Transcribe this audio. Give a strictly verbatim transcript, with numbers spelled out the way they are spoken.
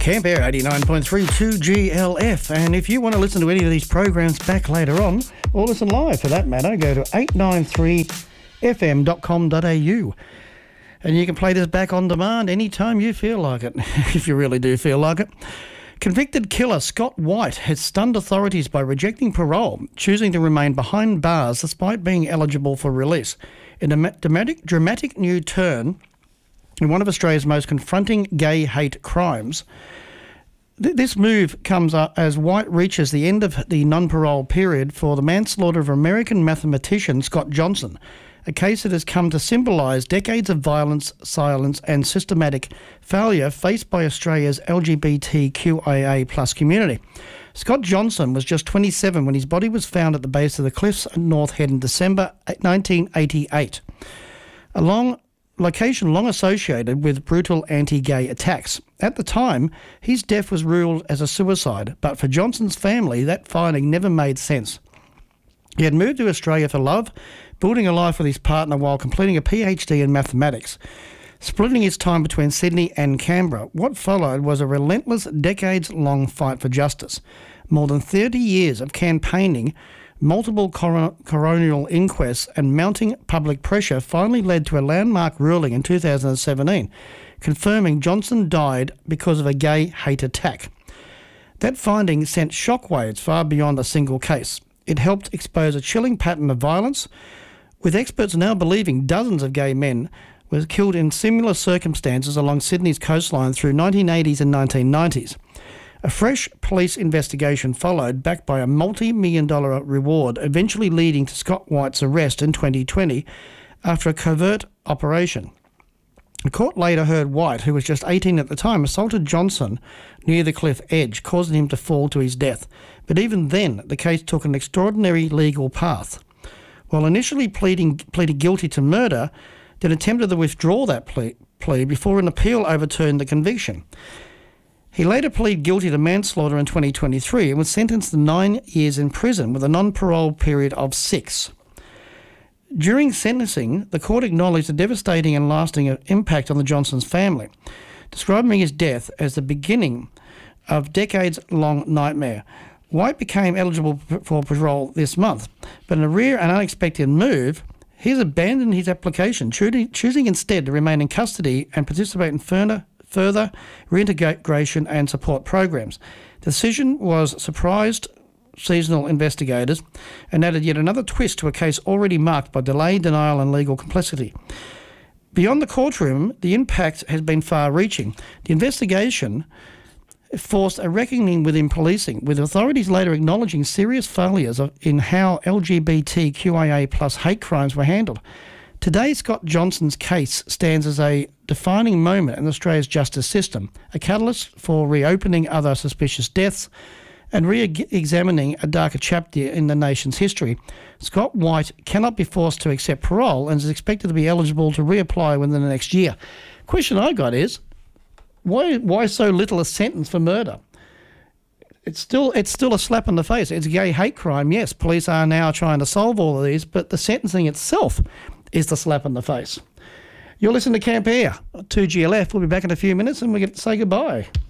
Camp Air eighty-nine point three two G L F. And if you want to listen to any of these programs back later on, or listen live for that matter, go to eight nine three f m dot com dot a u. And you can play this back on demand anytime you feel like it, if you really do feel like it. Convicted killer Scott White has stunned authorities by rejecting parole, choosing to remain behind bars despite being eligible for release. In a dramatic, dramatic new turn in one of Australia's most confronting gay hate crimes, th- this move comes up as White reaches the end of the non-parole period for the manslaughter of American mathematician Scott Johnson, a case that has come to symbolise decades of violence, silence and systematic failure faced by Australia's L G B T Q I A plus community. Scott Johnson was just twenty-seven when his body was found at the base of the cliffs at North Head in December nineteen eighty-eight. A long location long associated with brutal anti-gay attacks. At the time, his death was ruled as a suicide, but for Johnson's family, that finding never made sense. He had moved to Australia for love, building a life with his partner while completing a P H D in mathematics, splitting his time between Sydney and Canberra. What followed was a relentless, decades-long fight for justice. More than thirty years of campaigning, multiple cor- coronial inquests and mounting public pressure finally led to a landmark ruling in two thousand seventeen, confirming Johnson died because of a gay hate attack. That finding sent shockwaves far beyond a single case. It helped expose a chilling pattern of violence, with experts now believing dozens of gay men were killed in similar circumstances along Sydney's coastline through nineteen eighties and nineteen nineties. A fresh police investigation followed, backed by a multi-million dollar reward, eventually leading to Scott White's arrest in twenty twenty after a covert operation. The court later heard White, who was just eighteen at the time, assaulted Johnson near the cliff edge, causing him to fall to his death. But even then, the case took an extraordinary legal path. While initially pleading pleaded guilty to murder, then attempted to withdraw that plea, plea before an appeal overturned the conviction. He later pleaded guilty to manslaughter in twenty twenty-three and was sentenced to nine years in prison with a non-parole period of six. During sentencing, the court acknowledged the devastating and lasting impact on the Johnsons' family, describing his death as the beginning of decades-long nightmare. White became eligible for parole this month, but in a rare and unexpected move, he's abandoned his application, choosing instead to remain in custody and participate in further, further reintegration and support programs. The decision was surprised seasonal investigators and added yet another twist to a case already marked by delay, denial and legal complexity. Beyond the courtroom, the impact has been far-reaching. The investigation forced a reckoning within policing, with authorities later acknowledging serious failures of, in how L G B T Q I A plus hate crimes were handled. Today, Scott Johnson's case stands as a defining moment in Australia's justice system, a catalyst for reopening other suspicious deaths and re-examining a darker chapter in the nation's history. Scott White cannot be forced to accept parole and is expected to be eligible to reapply within the next year. Question I got is, why why so little a sentence for murder? It's still it's still a slap in the face. It's a gay hate crime. Yes, police are now trying to solve all of these, but the sentencing itself is the slap in the face. You're listening to Camp Air, two G L F. We'll be back in a few minutes and we get to say goodbye.